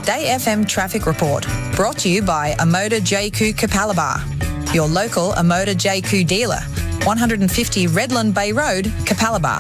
Day FM Traffic Report, brought to you by Amoda JQ Capalaba, your local Amoda JQ dealer, 150 Redland Bay Road, Capalaba.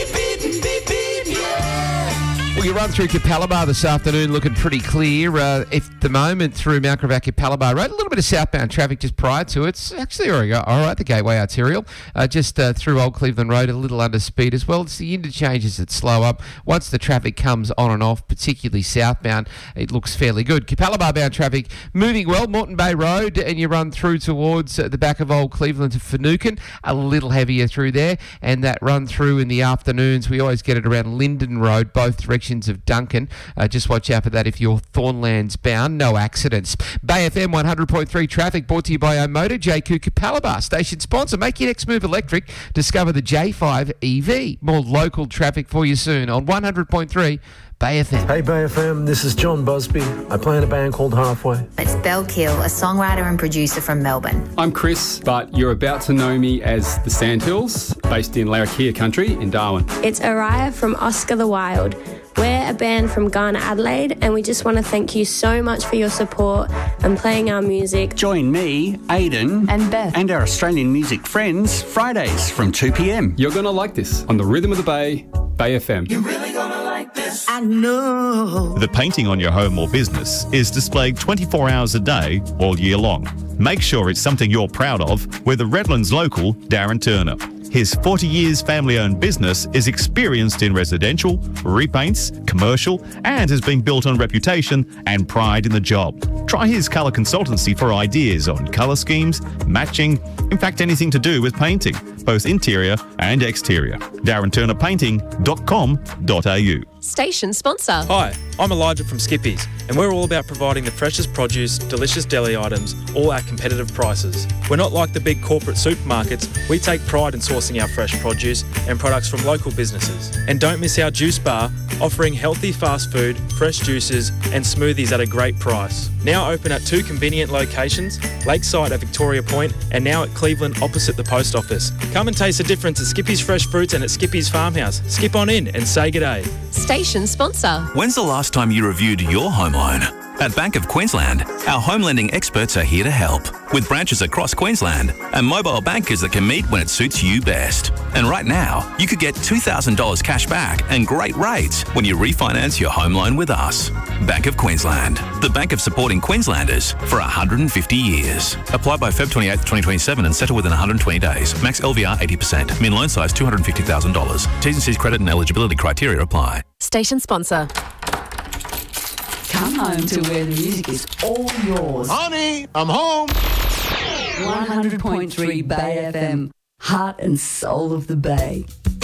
Well, you run through Capalaba this afternoon looking pretty clear. At the moment through Mount Gravatt Capalaba Road, a little bit of southbound traffic just prior to it. It's actually all right, the Gateway Arterial. Just through Old Cleveland Road, a little under speed as well. It's the interchanges that slow up. Once the traffic comes on and off, particularly southbound, it looks fairly good. Capalaba bound traffic moving well, Moreton Bay Road, and you run through towards the back of Old Cleveland to Finucane, a little heavier through there. And that run through in the afternoons, we always get it around Linden Road, both directions of Duncan. Just watch out for that if you're Thornlands bound. No accidents. Bay FM 100.3 traffic brought to you by Omoda JQ Capalaba, station sponsor. Make your next move electric. Discover the J5 EV. More local traffic for you soon on 100.3 Bay FM. Hey Bay FM, this is John Busby. I play in a band called Halfway. It's Belle Kill, a songwriter and producer from Melbourne. I'm Chris, but you're about to know me as the Sandhills, based in Larrakia country in Darwin. It's Araya from Oscar the Wild. We're a band from Ghana, Adelaide, and we just want to thank you so much for your support and playing our music. Join me, Aidan, And Beth. and our Australian music friends Fridays from 2 p.m. You're going to like this on the Rhythm of the Bay, Bay FM. You're really gonna like this. I know. The painting on your home or business is displayed 24 hours a day, all year long. Make sure it's something you're proud of with the Redlands local, Darren Turner. His 40 years family-owned business is experienced in residential, repaints, commercial, and has been built on reputation and pride in the job. Try his colour consultancy for ideas on colour schemes, matching, in fact anything to do with painting, both interior and exterior. DarrenTurnerPainting.com.au. Station sponsor. Hi, I'm Elijah from Skippies, and we're all about providing the freshest produce, delicious deli items, all at competitive prices. We're not like the big corporate supermarkets. We take pride in sourcing our fresh produce and products from local businesses. And don't miss our juice bar, offering healthy fast food, fresh juices and smoothies at a great price. Now open at 2 convenient locations, Lakeside at Victoria Point and now at Cleveland opposite the post office. Come and taste the difference at Skippy's Fresh Fruits and at Skippy's Farmhouse. Skip on in and say g'day. Station sponsor. When's the last time you reviewed your home loan? At Bank of Queensland, our home lending experts are here to help, with branches across Queensland and mobile bankers that can meet when it suits you best. And right now, you could get $2,000 cash back and great rates when you refinance your home loan with us. Bank of Queensland, the bank of supporting Queenslanders for 150 years. Apply by Feb 28, 2027 and settle within 120 days. Max LVR 80%. Min loan size $250,000. T's and C's credit and eligibility criteria apply. Station sponsor. Come home to where the music is all yours. Honey, I'm home. 100.3 Bay FM, heart and soul of the Bay.